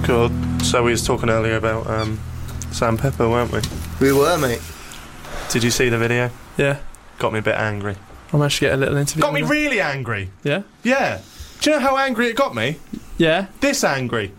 God. So we was talking earlier about Sam Pepper, weren't we? We were, mate. Did you see the video? Yeah. Got me a bit angry. I managed to get a little interview. Got me with him. really angry. Yeah? Yeah. Do you know how angry it got me? Yeah. This angry.